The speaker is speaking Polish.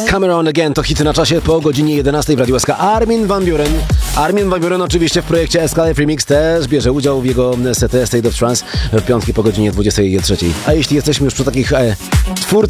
Cameron Again to hity na czasie po godzinie 11 w Radiu SK. Armin van Buuren oczywiście w projekcie SK Remix też bierze udział w jego secie State of Trance w piątki po godzinie 23. A jeśli jesteśmy już przy takich twórcach